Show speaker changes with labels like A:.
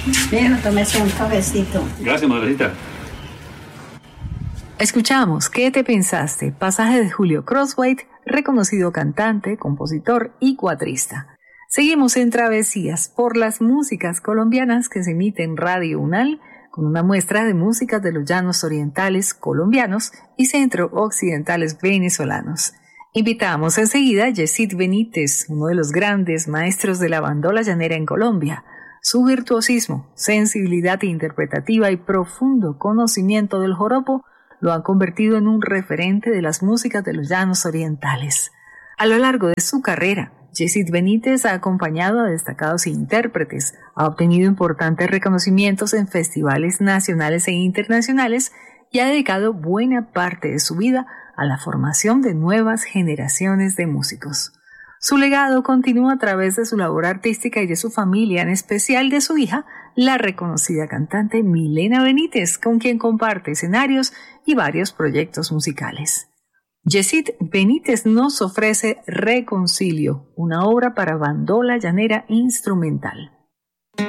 A: Bien, tómese un cafecito.
B: Gracias, madrecita.
C: Escuchamos ¿Qué te pensaste? Pasaje de Julio Crosthwaite, reconocido cantante, compositor y cuatrista. Seguimos en travesías por las músicas colombianas que se emiten en Radio UNAL con una muestra de músicas de los llanos orientales colombianos y centro-occidentales venezolanos. Invitamos enseguida a Yesid Benítez, uno de los grandes maestros de la bandola llanera en Colombia. Su virtuosismo, sensibilidad interpretativa y profundo conocimiento del joropo lo han convertido en un referente de las músicas de los llanos orientales. A lo largo de su carrera, Yesid Benítez ha acompañado a destacados intérpretes, ha obtenido importantes reconocimientos en festivales nacionales e internacionales y ha dedicado buena parte de su vida a la formación de nuevas generaciones de músicos. Su legado continúa a través de su labor artística y de su familia, en especial de su hija, la reconocida cantante Milena Benítez, con quien comparte escenarios y varios proyectos musicales. Yesid Benítez nos ofrece Reconcilio, una obra para bandola llanera instrumental.